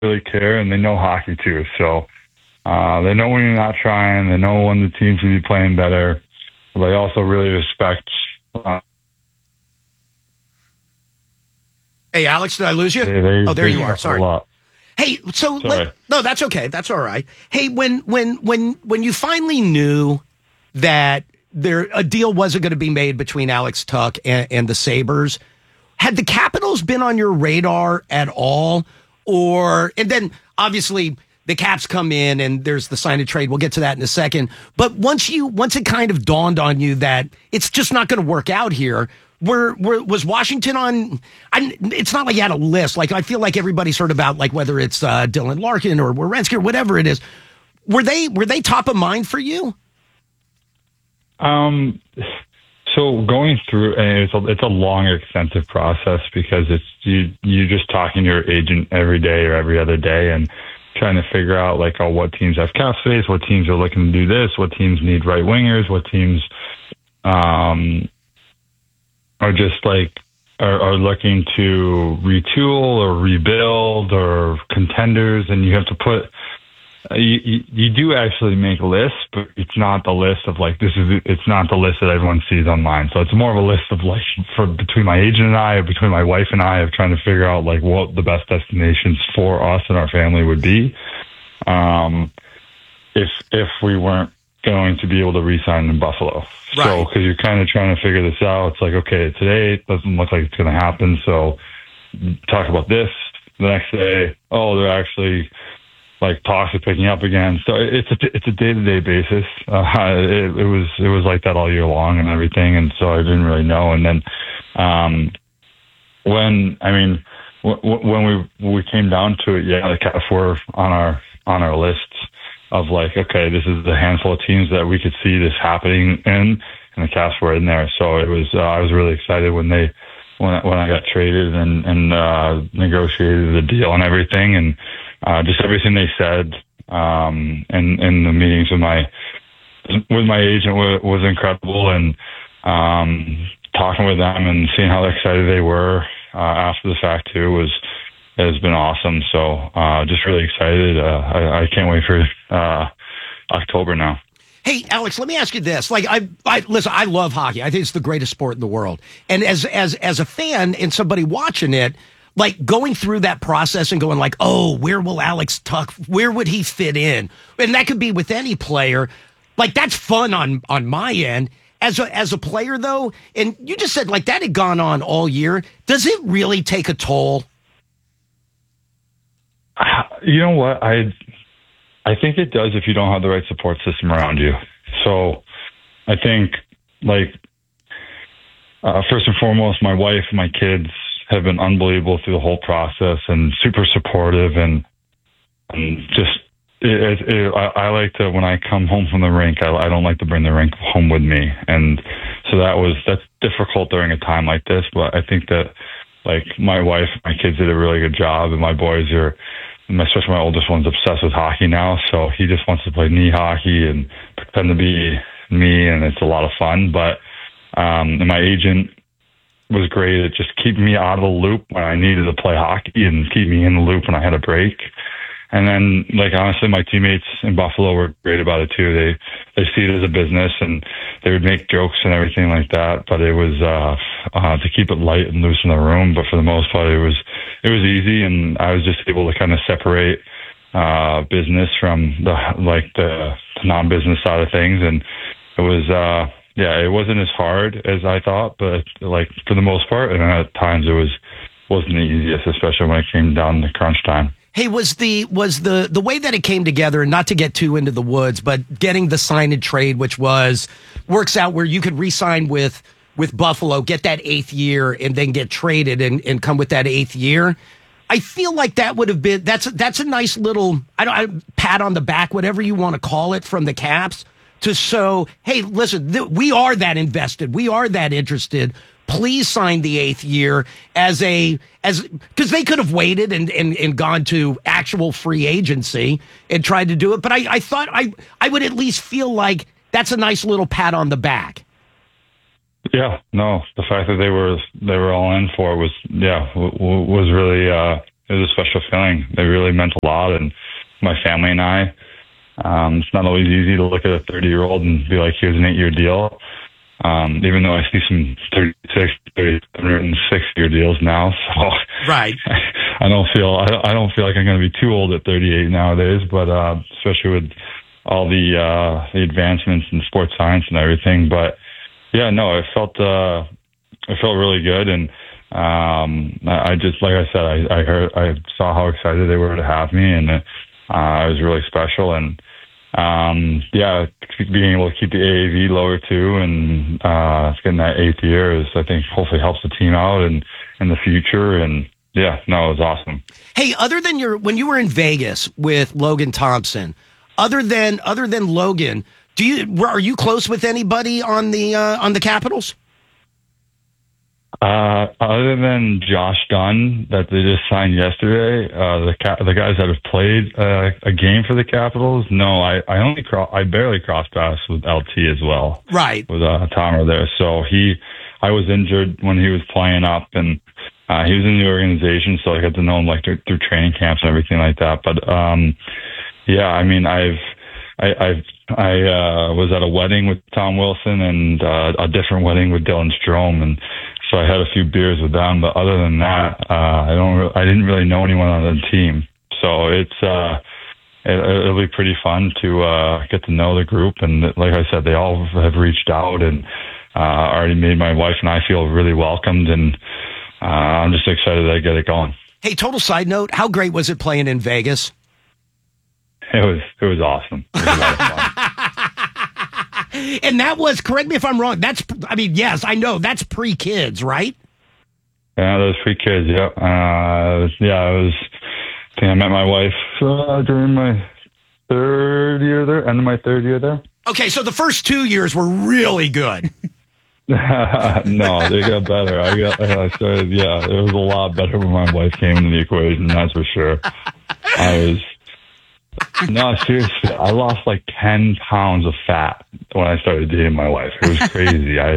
really care, and they know hockey too. So they know when you're not trying. They know when the team should be playing better. They also really respect. Hey, Alex, did I lose you? Oh, there you are. Sorry. Hey, so no, that's okay. That's all right. Hey, when you finally knew that a deal wasn't going to be made between Alex Tuch and the Sabres, had the Capitals been on your radar at all? And then obviously the Caps come in and there's the sign and trade. We'll get to that in a second. But once it kind of dawned on you that it's just not going to work out here, was Washington on? It's not like you had a list. Like, I feel like everybody's heard about, like, whether it's Dylan Larkin or Werenski or whatever it is. Were they top of mind for you? So going through, and it's a long, extensive process because you're just talking to your agent every day or every other day and trying to figure out, like, what teams have cap space, what teams are looking to do this, what teams need right wingers, what teams are just like are looking to retool or rebuild or contenders, and you have to put. You do actually make lists, but it's not the list of, like, it's not the list that everyone sees online. So it's more of a list of, like, between my agent and I, or between my wife and I, of trying to figure out, like, what the best destinations for us and our family would be. If we weren't going to be able to re-sign in Buffalo. Right. So, because you're kind of trying to figure this out. It's like, okay, today it doesn't look like it's going to happen. So talk about this. The next day, they're actually, like, talks are picking up again. So it's a day-to-day basis. It was like that all year long and everything. And so I didn't really know. And then, when we came down to it, the Caps were on our lists of, like, okay, this is the handful of teams that we could see this happening in, and the Caps were in there. So it was, I was really excited when I got traded and negotiated the deal and everything, and just everything they said in the meetings with my agent was incredible, and talking with them and seeing how excited they were after the fact too has been awesome. So just really excited. I can't wait for October now. Hey, Alex, let me ask you this. Like, listen, I love hockey. I think it's the greatest sport in the world. And as a fan and somebody watching it, like, going through that process and going, like, where will Alex Tuch, where would he fit in? And that could be with any player. Like, that's fun on my end. As a player, though, and you just said, like, that had gone on all year. Does it really take a toll? You know what? I think it does if you don't have the right support system around you. So I think, like, first and foremost, my wife and my kids have been unbelievable through the whole process and super supportive, and just I like to, when I come home from the rink, I don't like to bring the rink home with me, and so that's difficult during a time like this. But I think that, like, my wife, my kids did a really good job, and my boys are, especially my oldest one's obsessed with hockey now, so he just wants to play knee hockey and pretend to be me, and it's a lot of fun. But and my agent was great at just keeping me out of the loop when I needed to play hockey and keep me in the loop when I had a break. And then, like, honestly, my teammates in Buffalo were great about it too. They see it as a business, and they would make jokes and everything like that. But it was to keep it light and loose in the room. But for the most part, it was easy, and I was just able to kind of separate business from the non-business side of things. And it was it wasn't as hard as I thought, but, like, for the most part, and at times it wasn't the easiest, especially when it came down to crunch time. Hey, was the way that it came together, and not to get too into the woods, but getting the sign and trade, which works out where you could re-sign with Buffalo, get that 8th year, and then get traded and come with that 8th year. I feel like that would have been, that's a nice little, pat on the back, whatever you want to call it, from the Caps to show, hey, listen, we are that invested, we are that interested. Please sign the 8th year because they could have waited and gone to actual free agency and tried to do it. But I thought I would at least feel like that's a nice little pat on the back. Yeah, no, the fact that they were all in for it was really, it was a special feeling. They really meant a lot, and my family and I. It's not always easy to look at a 30-year-old and be like, here's an 8-year deal. Even though I see some 36, 37, 6-year deals now. So right. I don't feel like I'm going to be too old at 38 nowadays, but especially with all the advancements in sports science and everything. But yeah, no, it felt really good. And I just, like I said, I saw how excited they were to have me, and it was really special. And being able to keep the AAV lower too, and getting that 8th year is, I think, hopefully helps the team out and in the future. And yeah, no, it was awesome. Hey, other than when you were in Vegas with Logan Thompson, other than Logan, are you close with anybody on the Capitals? Other than Josh Dunn that they just signed yesterday, the guys that have played a game for the Capitals, no, I barely crossed paths with LT as well. Right. With Tomer there. So I was injured when he was playing up, and he was in the organization, so I got to know him like through training camps and everything like that. But yeah, I mean, I was at a wedding with Tom Wilson and a different wedding with Dylan Strome, and so I had a few beers with them. But other than that, I didn't really know anyone on the team. So it'll be pretty fun to get to know the group. And like I said, they all have reached out and already made my wife and I feel really welcomed. And I'm just excited to get it going. Hey, total side note, how great was it playing in Vegas? It was awesome. It was a lot of fun. And that was, correct me if I'm wrong, yes, I know, that's pre-kids, right? Yeah, those pre-kids, yeah. I think I met my wife during my 3rd year there, end of my 3rd year there. Okay, so the first 2 years were really good. No, they got better. I started, it was a lot better when my wife came into the equation, that's for sure. No, seriously, I lost like 10 pounds of fat when I started dating my wife. It was crazy. I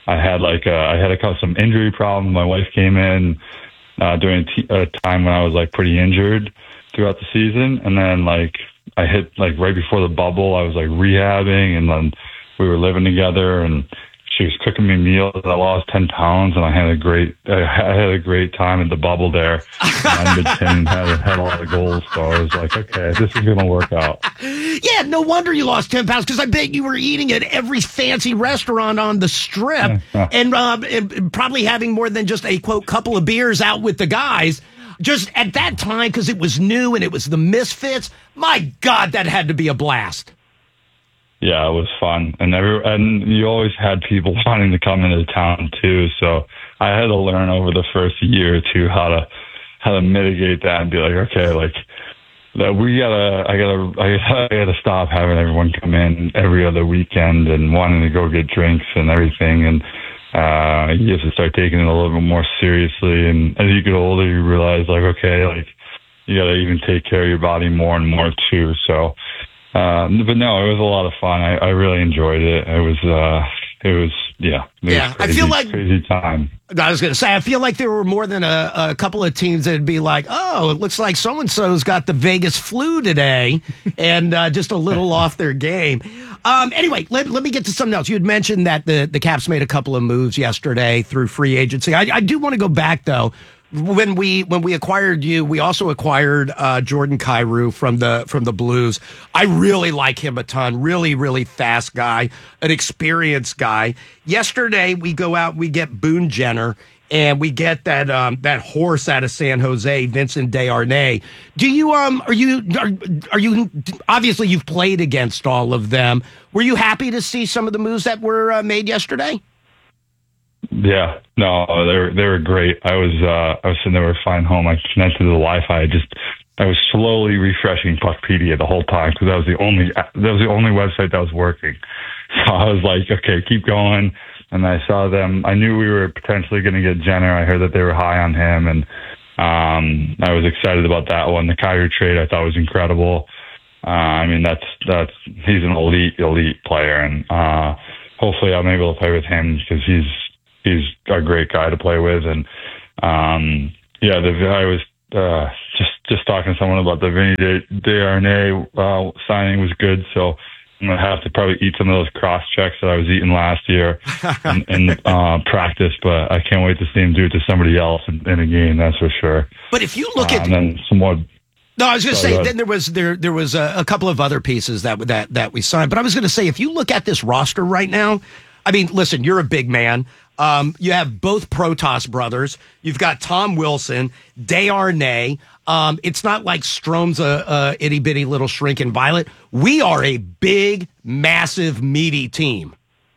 had some injury problems. My wife came in during a time when I was like pretty injured throughout the season, and then like I hit like right before the bubble, I was like rehabbing, and then we were living together, and she was cooking me meals. I lost 10 pounds, and I had a great time at the bubble there. And had a lot of goals, so I was like, okay, this is going to work out. Yeah, no wonder you lost 10 pounds, because I bet you were eating at every fancy restaurant on the Strip and probably having more than just a, quote, couple of beers out with the guys. Just at that time, because it was new and it was the Misfits, my God, that had to be a blast. Yeah, it was fun, and you always had people wanting to come into town too. So I had to learn over the first year or two how to mitigate that and be like, okay, like I gotta stop having everyone come in every other weekend and wanting to go get drinks and everything, and you have to start taking it a little bit more seriously. And as you get older, you realize like, okay, like you gotta even take care of your body more and more too. So. But no, it was a lot of fun. I really enjoyed it. It was crazy, I feel like crazy time. I was going to say, I feel like there were more than a couple of teams that'd be like, oh, it looks like so-and-so's got the Vegas flu today, and just a little off their game. Anyway, let me get to something else. You had mentioned that the Caps made a couple of moves yesterday through free agency. I do want to go back, though. When we acquired you, we also acquired Jordan Kyrou from the Blues. I really like him a ton. Really, really fast guy, an experienced guy. Yesterday, we go out, we get Boone Jenner, and we get that horse out of San Jose, Vincent Desharnais. Do you are you obviously you've played against all of them. Were you happy to see some of the moves that were made yesterday? Yeah, no, they were great. I was sitting there flying home. I connected to the Wi-Fi. I was slowly refreshing Puckpedia the whole time because that was the only website that was working. So I was like, okay, keep going. And I saw them. I knew we were potentially going to get Jenner. I heard that they were high on him, and I was excited about that one. The Kyrou trade I thought was incredible. I mean, he's an elite player, and hopefully I'm able to play with him because he's a great guy to play with. And I was just talking to someone about the Vinny Desharnais signing was good. So I'm going to have to probably eat some of those cross checks that I was eating last year in practice, but I can't wait to see him do it to somebody else in a game, that's for sure. But if you look at... And then some more... No, I was going to say, then there was a couple of other pieces that we signed. But I was going to say, if you look at this roster right now, I mean, listen, you're a big man. You have both Protas brothers. You've got Tom Wilson, Desharnais. It's not like Strome's a itty bitty little shrinking violet. We are a big, massive, meaty team.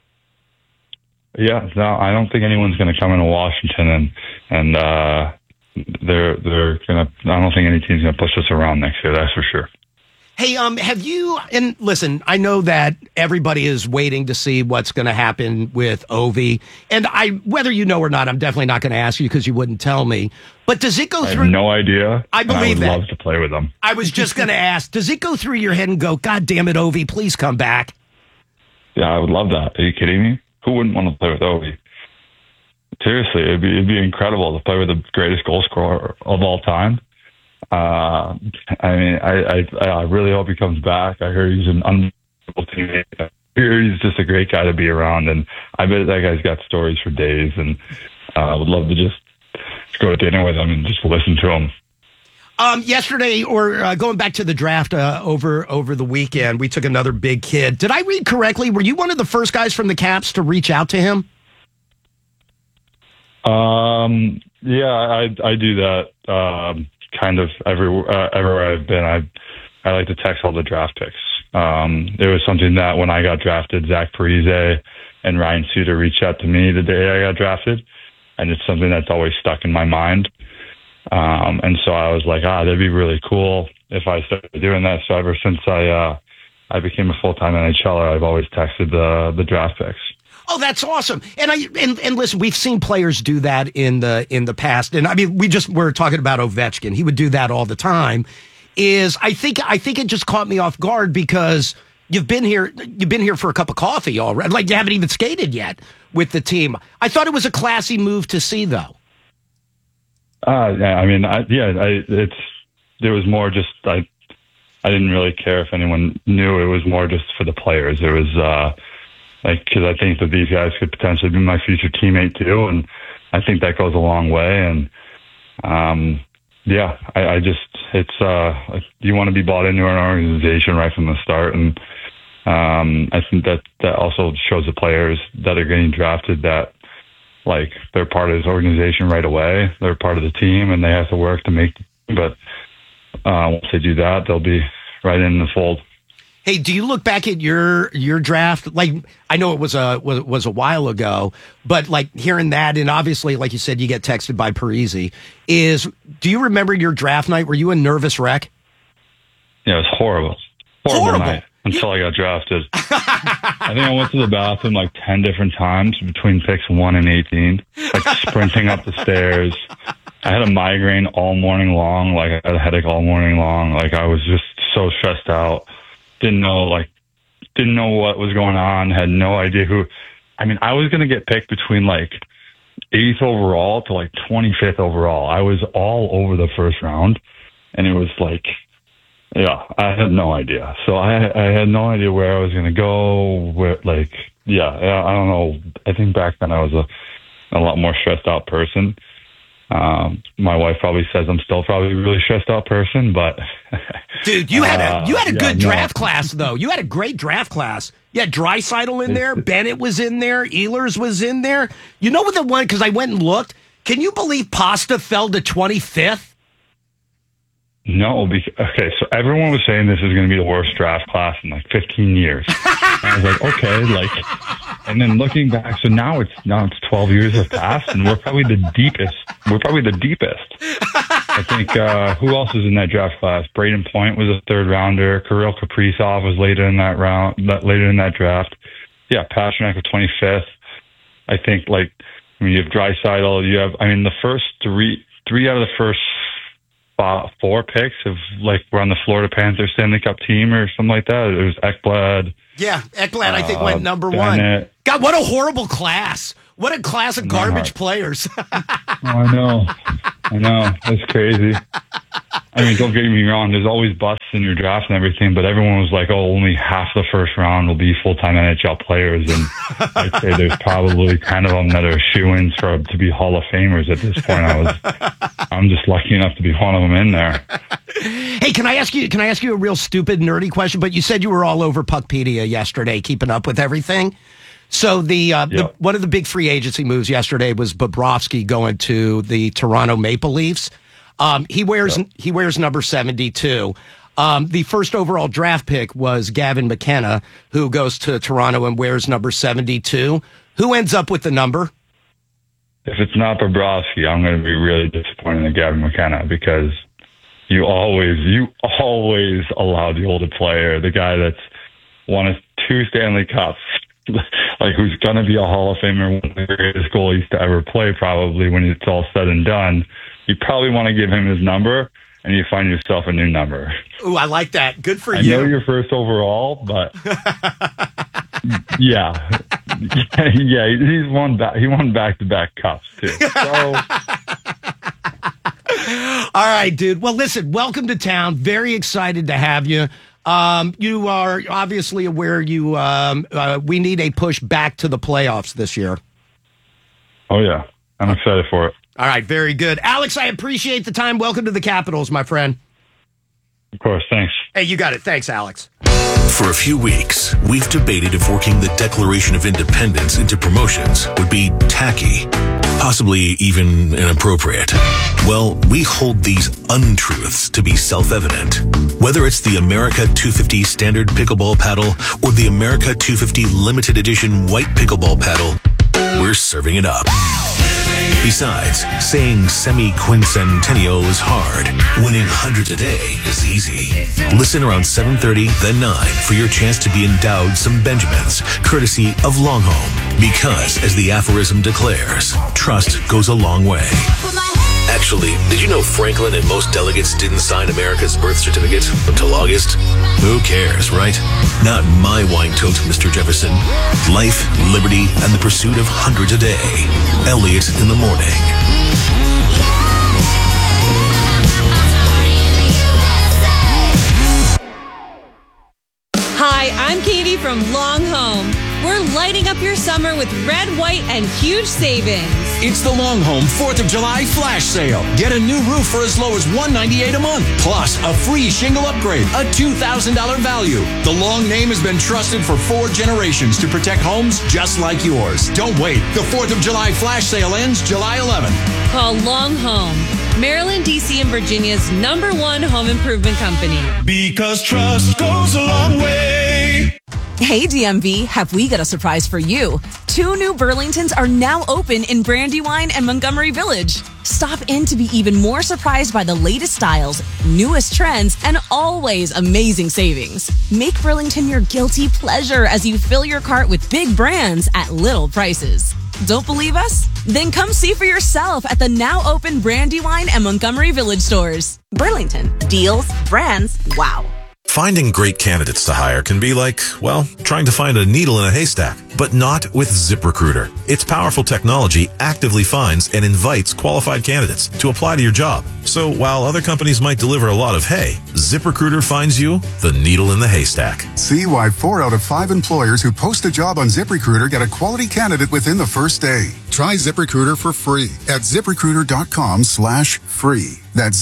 Yeah, no, I don't think anyone's going to come into Washington and they're going to. I don't think any team's going to push us around next year. That's for sure. Hey, have you, and listen, I know that everybody is waiting to see what's going to happen with Ovi, and whether you know or not, I'm definitely not going to ask you because you wouldn't tell me, but does it go through? I have no idea. I believe that. I would love to play with them. I was just going to ask, does it go through your head and go, God damn it, Ovi, please come back? Yeah, I would love that. Are you kidding me? Who wouldn't want to play with Ovi? Seriously, it'd be incredible to play with the greatest goal scorer of all time. I mean, I really hope he comes back. I heard he's an unbelievable teammate. I hear he's just a great guy to be around, and I bet that guy's got stories for days, and I would love to just go to dinner with him and just listen to him. Yesterday, or going back to the draft over the weekend, we took another big kid. Did I read correctly? Were you one of the first guys from the Caps to reach out to him? Yeah, I do that. Kind of everywhere I've been, I like to text all the draft picks. It was something that when I got drafted, Zach Parise and Ryan Suter reached out to me the day I got drafted, and it's something that's always stuck in my mind. And so I was like, that'd be really cool if I started doing that. So ever since I became a full-time NHLer, I've always texted the draft picks. Oh, that's awesome. And listen, we've seen players do that in the past. And I mean, we're talking about Ovechkin. He would do that all the time. I think it just caught me off guard because you've been here for a cup of coffee already. Like you haven't even skated yet with the team. I thought it was a classy move to see though. Yeah, I mean, there was more just, I didn't really care if anyone knew. It was more just for the players. It was, because I think that these guys could potentially be my future teammate too, and I think that goes a long way. And yeah, I just you want to be bought into an organization right from the start, and I think that also shows the players that are getting drafted that like they're part of this organization right away. They're part of the team, and they have to work to make. But once they do that, they'll be right in the fold. Hey, do you look back at your draft? Like, I know it was a while ago, but like hearing that, and obviously, like you said, you get texted by Parise. Do you remember your draft night? Were you a nervous wreck? Yeah, it was horrible. Horrible night until I got drafted. I think I went to the bathroom like 10 different times between picks 1 and 18, like sprinting up the stairs. I had a migraine all morning long. Like I had a headache all morning long. Like I was just so stressed out. Didn't know what was going on, had no idea who. I mean, I was going to get picked between like 8th overall to like 25th overall. I was all over the first round, and it was like, yeah, I had no idea. So I had no idea where I was going to go. I don't know. I think back then I was a lot more stressed out person. My wife probably says I'm still probably a really stressed out person, but dude, you had a good draft class though. You had a great draft class. You had Draisaitl in there, Bennett was in there, Ehlers was in there. You know what the one? Because I went and looked. Can you believe Pasta fell to 25th? No, okay. So everyone was saying this is going to be the worst draft class in like 15 years. I was like, okay, and then looking back, so now it's 12 years have passed, and we're probably the deepest. I think who else was in that draft class? Braden Point was a 3rd rounder. Kirill Kaprizov was later in that draft. Yeah, Pastrnak was 25th. I think you have Draisaitl. You have the first three out of the first 4 picks were on the Florida Panthers Stanley Cup team or something like that. It was Ekblad. Yeah, Ekblad, I think, went number Bennett. 1. God, what a horrible class. What a class of garbage players. I know. It's crazy. I mean, don't get me wrong. There's always busts in your draft and everything, but everyone was like, "Oh, only half the first round will be full-time NHL players," and I'd say there's probably 10 of them that are shoo-ins to be Hall of Famers at this point. I'm just lucky enough to be one of them in there. Hey, can I ask you a real stupid, nerdy question? But you said you were all over Puckpedia yesterday, keeping up with everything. So one of the big free agency moves yesterday was Bobrovsky going to the Toronto Maple Leafs. He wears number 72. The first overall draft pick was Gavin McKenna, who goes to Toronto and wears number 72. Who ends up with the number? If it's not Bobrovsky, I'm going to be really disappointed in Gavin McKenna, because you always allow the older player, the guy that's won 2 Stanley Cups, like who's going to be a Hall of Famer, one of the greatest goalies to ever play, probably, when it's all said and done. You probably want to give him his number, and you find yourself a new number. Ooh, I like that. Good for you. I know you're first overall, but yeah, he won back-to-back cups too. So. All right, dude. Well, listen, welcome to town. Very excited to have you. You are obviously aware we need a push back to the playoffs this year. Oh, yeah. I'm excited for it. All right, very good. Alex, I appreciate the time. Welcome to the Capitals, my friend. Of course, thanks. Hey, you got it. Thanks, Alex. For a few weeks, we've debated if working the Declaration of Independence into promotions would be tacky, possibly even inappropriate. Well, we hold these untruths to be self-evident. Whether it's the America 250 Standard Pickleball Paddle or the America 250 Limited Edition White Pickleball Paddle, we're serving it up. Besides, saying semi-quincentennial is hard. Winning hundreds a day is easy. Listen around 7:30, then 9 for your chance to be endowed some Benjamins, courtesy of Longhome. Because, as the aphorism declares, trust goes a long way. Actually, did you know Franklin and most delegates didn't sign America's birth certificate until August? Who cares, right? Not my wine tote, Mr. Jefferson. Life, liberty, and the pursuit of hundreds a day. Elliot in the morning. Hi, I'm Katie from Longhome. We're lighting up your summer with red, white, and huge savings. It's the Longhome 4th of July flash sale. Get a new roof for as low as $198 a month, plus a free shingle upgrade, a $2,000 value. The Long name has been trusted for 4 generations to protect homes just like yours. Don't wait. The 4th of July flash sale ends July 11th. Call Longhome, Maryland, D.C., and Virginia's #1 home improvement company. Because trust goes a long way. Hey DMV, have we got a surprise for you? 2 new Burlingtons are now open in Brandywine and Montgomery Village. Stop in to be even more surprised by the latest styles, newest trends, and always amazing savings. Make Burlington your guilty pleasure as you fill your cart with big brands at little prices. Don't believe us? Then come see for yourself at the now open Brandywine and Montgomery Village stores. Burlington. Deals, brands, wow. Finding great candidates to hire can be like, well, trying to find a needle in a haystack, but not with ZipRecruiter. Its powerful technology actively finds and invites qualified candidates to apply to your job. So while other companies might deliver a lot of hay, ZipRecruiter finds you the needle in the haystack. See why 4 out of 5 employers who post a job on ZipRecruiter get a quality candidate within the first day. Try ZipRecruiter for free at ZipRecruiter.com/free. That's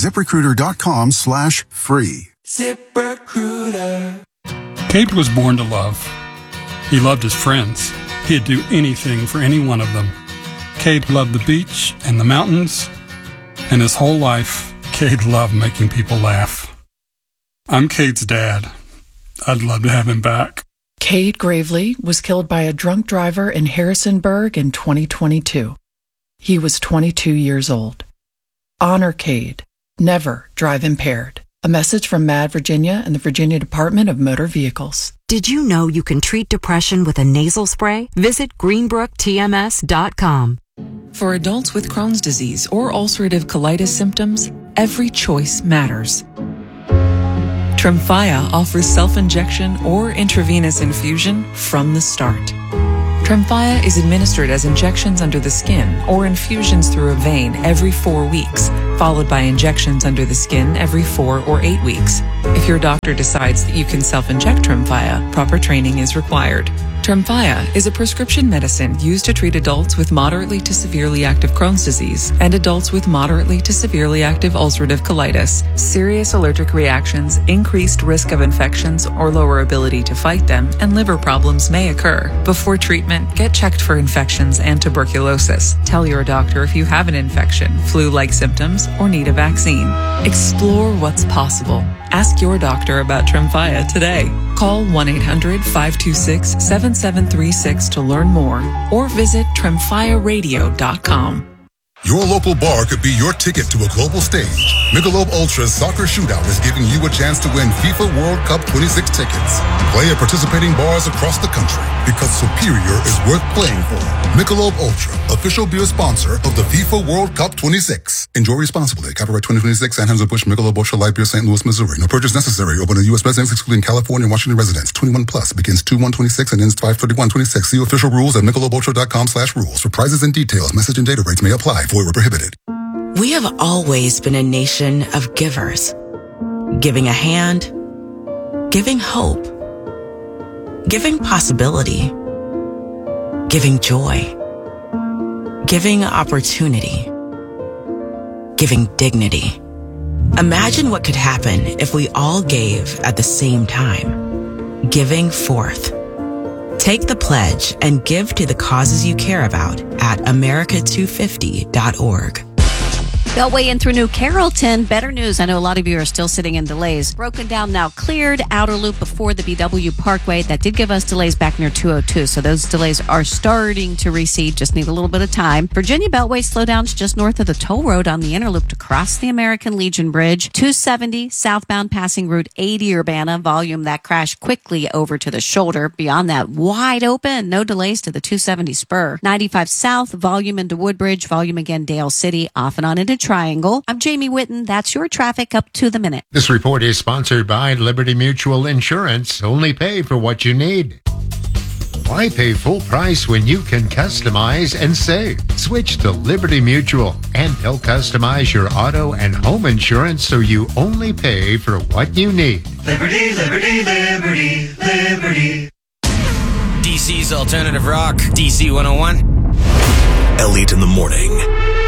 ZipRecruiter.com/free. ZipRecruiter. Cade was born to love. He loved his friends. He'd do anything for any one of them. Cade loved the beach and the mountains, and his whole life, Cade loved making people laugh. I'm Cade's dad. I'd love to have him back. Cade Gravely was killed by a drunk driver in Harrisonburg in 2022. He was 22 years old. Honor Cade. Never drive impaired. A message from MAD Virginia and the Virginia Department of Motor Vehicles. Did you know you can treat depression with a nasal spray? Visit greenbrooktms.com. For adults with Crohn's disease or ulcerative colitis symptoms, every choice matters. Tremfya offers self-injection or intravenous infusion from the start. Tremfya is administered as injections under the skin or infusions through a vein every 4 weeks, followed by injections under the skin every 4 or 8 weeks. If your doctor decides that you can self-inject Tremfya, proper training is required. Tremfya is a prescription medicine used to treat adults with moderately to severely active Crohn's disease and adults with moderately to severely active ulcerative colitis. Serious allergic reactions, increased risk of infections or lower ability to fight them, and liver problems may occur. Before treatment, get checked for infections and tuberculosis. Tell your doctor if you have an infection, flu-like symptoms, or need a vaccine. Explore what's possible. Ask your doctor about Tremfya today. Call 1-800-526-7736 to learn more or visit TremfyaRadio.com. Your local bar could be your ticket to a global stage. Michelob Ultra's Soccer Shootout is giving you a chance to win FIFA World Cup 26 tickets. Play at participating bars across the country because superior is worth playing for. Michelob Ultra, official beer sponsor of the FIFA World Cup 26. Enjoy responsibly. Copyright 2026, Anheuser-Busch Michelob Ultra Light Beer, St. Louis, Missouri. No purchase necessary. Open to U.S. residents, excluding California and Washington residents. 21 plus. Begins 2/1/26 and ends 5/31/26. See official rules at MichelobUltra.com/rules. For prizes and details, message and data rates may apply. Void where prohibited. We have always been a nation of givers. Giving a hand, giving hope, giving possibility, giving joy, giving opportunity, giving dignity. Imagine what could happen if we all gave at the same time. Giving forth. Take the pledge and give to the causes you care about at America250.org. Beltway in through New Carrollton. Better news. I know a lot of you are still sitting in delays. Broken down, now cleared. Outer loop before the BW Parkway. That did give us delays back near 202. So those delays are starting to recede. Just need a little bit of time. Virginia Beltway slowdowns just north of the toll road on the inner loop to cross the American Legion Bridge. 270 southbound passing Route 80 Urbana. Volume that crashed quickly over to the shoulder. Beyond that, wide open. No delays to the 270 spur. 95 south. Volume into Woodbridge. Volume again Dale City. Off and on into Triangle. I'm Jamie Whitten. That's your traffic up to the minute. This report is sponsored by Liberty Mutual Insurance. Only pay for what you need. Why pay full price when you can customize and save? Switch to Liberty Mutual and they'll customize your auto and home insurance so you only pay for what you need. Liberty, liberty, liberty, liberty. DC's Alternative Rock, DC 101. Elliot in the morning.